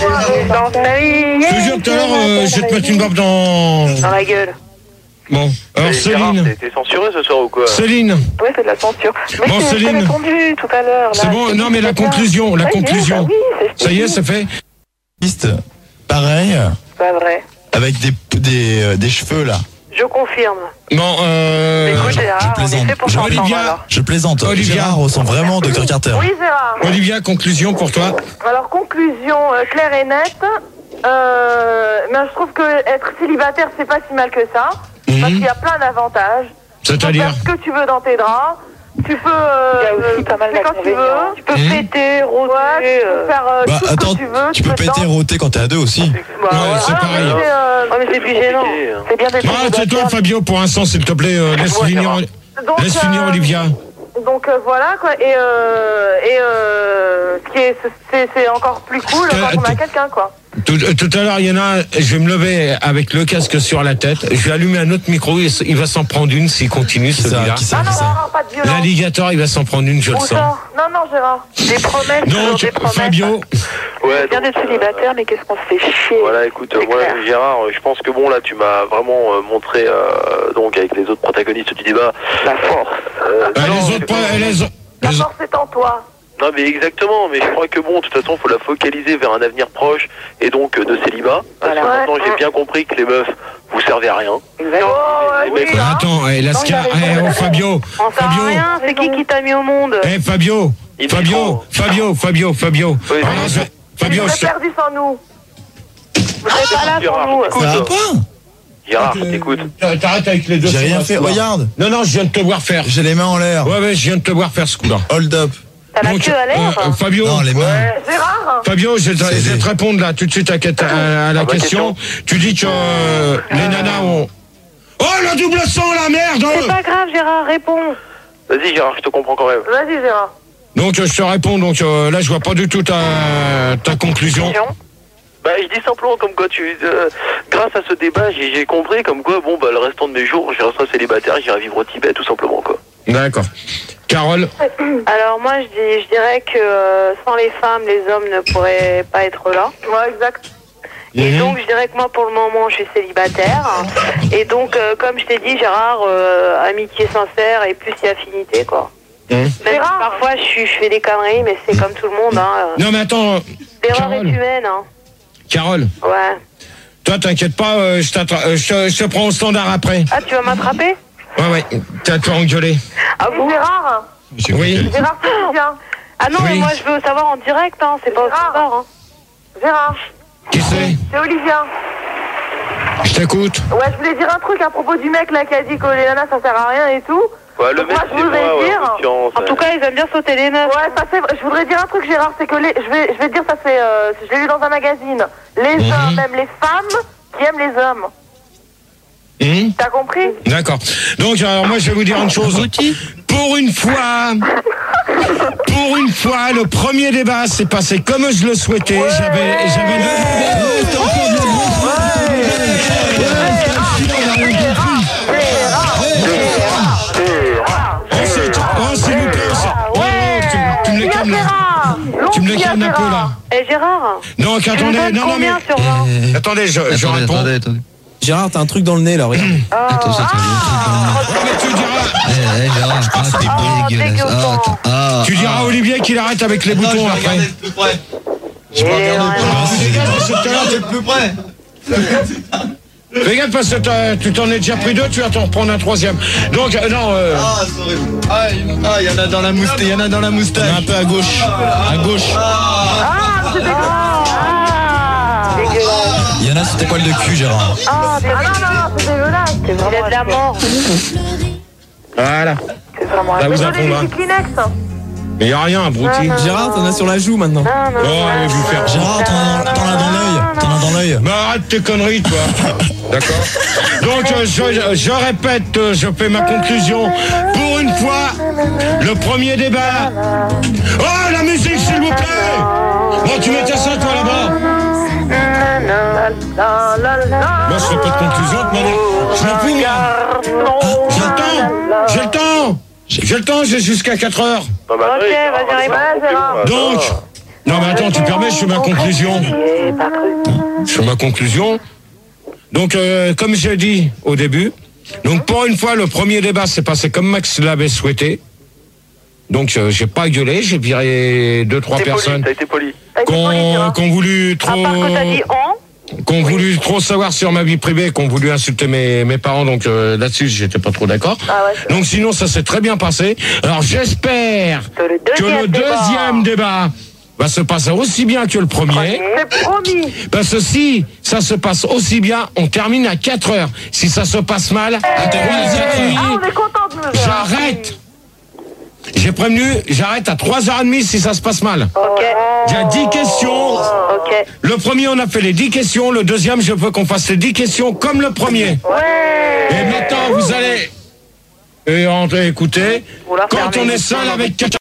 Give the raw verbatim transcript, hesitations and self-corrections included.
Dans ta vie. Je te jure, tout à l'heure, euh, je vais te mettre une barbe dans... Dans la gueule. Bon, alors Mais Gérard, Céline. t'es censuré ce soir ou quoi? Céline. Ouais, c'est de la censure. Mais Bon, je t'ai Céline. répondu tout à l'heure. C'est bon, non mais la conclusion, la conclusion. Ça y est, c'est fait. Piste, pareil, Pas vrai. avec des, des, euh, des cheveux là. Je confirme. Bon, euh... Mais écoute, Gérard, je on est plaisante. fait pour Je- s'entendre Olivia. alors. Je plaisante. Olivia. Gérard ressemble vraiment Docteur Carter. Oui, Gérard. Olivia, conclusion pour toi. Alors, conclusion euh, claire et nette. Euh, mais je trouve que être célibataire, c'est pas si mal que ça. Mhm. Parce qu'il y a plein d'avantages. Tu peux C'est-à-dire faire ce que tu veux dans tes draps. Tu peux. Euh, Il y a aussi pas mal faire quand tu veux. d'inconvénients. Tu peux Mhm. péter, rôter. Ouais, tu peux euh, faire euh, Bah tout ce attends, que tu veux. tu peux te péter et danser. rôter quand t'es à deux aussi. Bah, Ouais, voilà, c'est mais pareil. c'est, euh, Ouais, mais c'est plus gênant. c'est bien d'être Ah, tais-toi célibataire. Fabio pour l'instant, s'il te plaît, euh, laisse Ouais, finir, Donc, laisse finir euh, Olivia. Donc euh, voilà quoi. Et, euh, et euh, ce qui est, c'est, c'est encore plus cool T'as- quand on a t'as- quelqu'un quoi. Tout, tout à l'heure, il y en a, je vais me lever avec le casque sur la tête, je vais allumer un autre micro, il, il va s'en prendre une s'il continue Qui ça, celui-là. qui ça, Ah qui non, ça non, pas de violence. L'alligator, il va s'en prendre une, je le Où sens. ça Non, non, Gérard. Des promesses, toujours Donc, des promesses. Fabio, Ouais, C'est bien donc, d'être célibataire, mais qu'est-ce qu'on se fait chier. Voilà, écoute, C'est moi, clair. Gérard, je pense que bon, là, tu m'as vraiment euh, montré, euh, donc, avec les autres protagonistes du débat, La force. euh, euh, non, les autres, pas- les, La les- force est en toi. non, mais exactement, mais je crois que bon, de toute façon, faut la focaliser vers un avenir proche et donc euh, de célibat. Parce que Voilà. maintenant, j'ai bien compris que les meufs, vous servez à rien. Exactement. Oh, les oui, mecs, hein. attends, eh, la Scar, eh, oh, Fabio, On sert à Fabio, rien, c'est qui qui t'a mis au monde? eh, Fabio, Il Fabio, faut. Fabio, Fabio, Fabio. Oui, Alors, oui. je- Fabio, Vous je êtes te- perdu sans nous. Vous êtes pas là pour Gérard, nous. écoute, Ça va pas Gérard, écoute. Euh, T'arrêtes avec les deux. J'ai sur rien la fait, soie. regarde. Non, non, je viens de te voir faire. J'ai les mains en l'air. Ouais, ouais, je viens de te voir faire ce coup-là. Hold up. T'as la Donc, queue à l'air? euh, euh, Fabio, Non, les mains. Gérard. Fabio, je vais te, C'est je vais des- te répondre là tout de suite à, à- à la Ah, bah, question. Tu dis que euh, les nanas ont... Oh, le double sang, la merde C'est pas grave, Gérard, réponds. Vas-y, Gérard, je te comprends quand même. Vas-y, Gérard. Donc, euh, je te réponds. Donc euh, là, je vois pas du tout ta, ta conclusion. Bah, je dis simplement comme quoi tu, euh, grâce à ce débat, j'ai j'ai compris comme quoi, bon, bah, le restant de mes jours, je resterai célibataire, j'irai vivre au Tibet, tout simplement, quoi. D'accord. Carole, Alors moi, je, dis, je dirais que euh, sans les femmes, les hommes ne pourraient pas être là. Ouais, exact. Et Mhm. donc, je dirais que moi, pour le moment, je suis célibataire. Et donc, euh, comme je t'ai dit, Gérard, euh, amitié sincère et plus si affinité, quoi. Mhm. Même si Gérard. parfois, je, suis- je fais des conneries, mais c'est comme tout le monde. Hein. non mais attends, L'erreur est Carole. humaine. Hein. Carole, Ouais. toi, t'inquiète pas, euh, je, t'attra- euh, je te- je te prends au standard après. Ah, tu vas m'attraper? Ouais, ouais, t'as toi engueulé. Ah Et bon? Gérard. Oui. Gérard, c'est bien. Ah non, Oui. mais moi, je veux savoir en direct, hein. C'est pas au Gérard. standard, hein. Gérard. Qui c'est? C'est Olivia. Je t'écoute. Ouais, je voulais dire un truc à propos du mec là qui a dit que les nanas ça sert à rien et tout. Ouais, le Donc mec, moi, je c'est voudrais moi, ouais, dire- en conscience, En tout cas, ils aiment bien sauter les meufs. Ouais, ça c'est vrai. Je voudrais dire un truc, Gérard, c'est que les, je vais, je vais te dire, ça c'est, euh, je l'ai lu dans un magazine. Les Mhm. hommes, même les femmes, qui aiment les hommes. Hum, T'as compris? D'accord. Donc, alors moi, je vais vous dire une chose. Pour une fois, pour une fois, le premier débat s'est passé comme je le souhaitais. J'avais, j'avais. Oh, c'est- oh, s'il vous plaît, c'est- oh, tu, tu me les calmes là. Gérard. Tu me les L'oncle, calmes un peu là. Gérard. Eh, Gérard, Donc, tu me attendez, donnes non, non, mais. combien sur vingt? Attendez, je, je Attendez, réponds. attendez, attendez. Gérard, t'as un truc dans le nez là, regarde. Attends, attends, Non, mais tu diras, Eh, eh, Gérard, ah, t'es Oh, dégueulasse. dégueulasse. Ah, attends. Ah, tu diras à Olivier qu'il arrête avec les boutons après. plus près. Je vais regarder Fais gaffe parce que tout à l'heure, plus près. Fais gaffe parce que t'as- tu t'en es déjà pris deux, tu vas t'en reprendre un troisième. Donc, euh, non, euh, Ah, c'est horrible. Ah, il y en a dans la moustache. Il y en a dans la moustache. Il y en a un peu à gauche. À gauche. Ah, c'est dégueulasse. Ah. dégueulasse. Il y en a sur tes poils de cul, Gérard. Ah, Ah non, non, non, c'est dégueulasse. c'est vraiment de la mort. voilà. C'est vraiment Là, vous Donnez apprendra. des petits Kleenex. Mais y a rien, abruti. Non, non. Gérard, t'en as sur la joue maintenant. Non, non, Oh, allez vous faire. Gérard, t'en as dans- t'en as dans l'œil. T'en as dans l'œil. Mais arrête tes conneries, toi. D'accord. Donc, euh, je, je répète, euh, je fais ma conclusion. Pour une fois, le premier débat. Oh, la musique, s'il vous plaît. Bon, tu mettais ça, toi, là-bas. La, la, la. Moi, je fais pas de conclusion, mais allez, je m'en fous, moi. Ah, j'ai le temps. J'ai le temps. J'ai le temps, j'ai jusqu'à quatre heures. Non, bah, Ok, oui, vas-y, on va réponds. faire un conclusion, là, Donc, ça va. Non, mais attends, tu permets, je fais ma conclusion. J'ai pas cru. Je fais ma conclusion. Donc, euh, comme j'ai dit au début, donc pour une fois, le premier débat s'est passé comme Max l'avait souhaité. Donc, euh, j'ai pas gueulé, j'ai viré deux, trois T'es poli, personnes t'as été poli. T'as été poli, tu qu'on vois. qu'on voulu trop... À part que t'as dit en. Qu'on voulu trop savoir sur ma vie privée, qu'on voulu insulter mes, mes parents, donc euh, là-dessus j'étais pas trop d'accord. Ah ouais, c'est donc sinon ça s'est très bien passé. Alors j'espère Que le que deuxième le débat. deuxième débat va se passer aussi bien que le premier. C'est promis. Parce que si ça se passe aussi bien, on termine à quatre heures. Si ça se passe mal, à trois heures Ah, on trente, est content de nous voir. j'arrête. J'ai prévenu, j'arrête à trois heures trente si ça se passe mal. Ok. Il y a dix questions. Ok. Le premier, on a fait les dix questions. Le deuxième, je veux qu'on fasse les dix questions comme le premier. Ouais. Et maintenant, vous allez... Et André, écoutez, Vous la quand fermez. on est seul avec quelqu'un...